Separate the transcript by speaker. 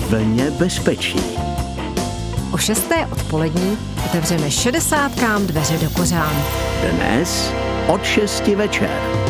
Speaker 1: vlně bezpečí.
Speaker 2: O 6. odpolední otevřeme 60kám dveře do kořán.
Speaker 1: Dnes od 6 večer.